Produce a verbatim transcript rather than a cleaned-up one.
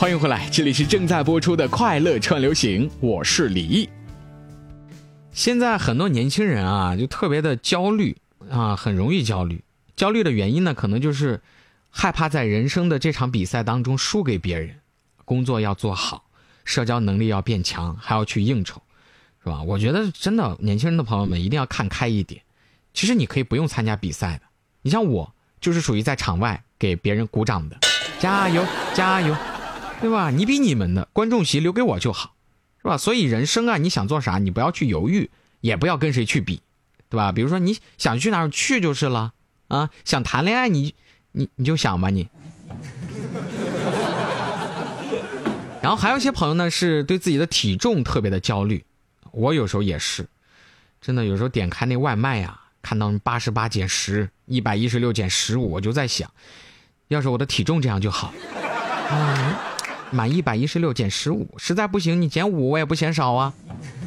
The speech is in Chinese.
欢迎回来，这里是正在播出的快乐串流行，我是李毅。现在很多年轻人啊，就特别的焦虑啊，很容易焦虑。焦虑的原因呢，可能就是害怕在人生的这场比赛当中输给别人，工作要做好，社交能力要变强，还要去应酬，是吧？我觉得真的，年轻人的朋友们一定要看开一点。其实你可以不用参加比赛的，你像我就是属于在场外给别人鼓掌的，加油加油，对吧？你比你们的观众席留给我就好，是吧？所以人生啊，你想做啥，你不要去犹豫，也不要跟谁去比，对吧？比如说你想去哪儿去就是了啊，想谈恋爱你你你就想吧你。然后还有一些朋友呢，是对自己的体重特别的焦虑，我有时候也是，真的有时候点开那外卖啊，看到八十八减十，一百一十六减十五，我就在想，要是我的体重这样就好。嗯，满一百一十六减十五，实在不行你减五我也不嫌少啊。